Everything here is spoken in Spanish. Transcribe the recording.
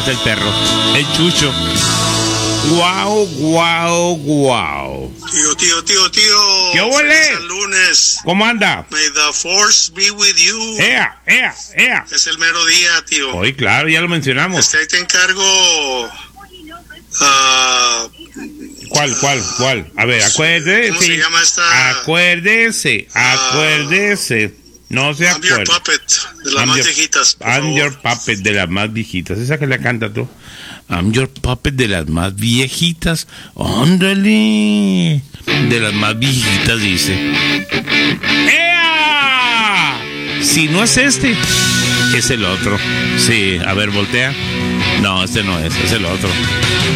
es el perro, el Chucho. Guau, guau, guau. Tío. ¿Qué huele? Feliz lunes. ¿Cómo anda? May the force be with you. ¡Ea! Es el mero día, tío. Hoy, claro, ya lo mencionamos. Ahí te encargo. ¿Cuál? A ver, acuérdese. ¿Cómo se llama esta? Acuérdese. No se I'm Your acuerda. Puppet, de las más viejitas. por I'm favor. Your Puppet, de las más viejitas. Esa que la canta tú. I'm Your Puppet, de las más viejitas. ¡Ándale! De las más viejitas, dice. ¡Ea! Si no es este, es el otro. Sí, a ver, voltea. No, este no es el otro.